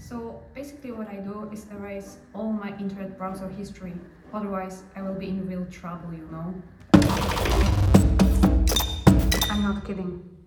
So basically what I do is erase all my internet browser history. Otherwise, I will be in real trouble, you know? I'm not kidding.